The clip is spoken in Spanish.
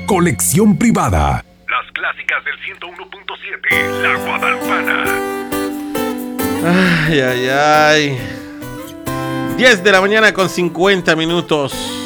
Colección privada. Las clásicas del 101.7, La Guadalupana. Ay, ay, ay. 10 de la mañana con 50 minutos.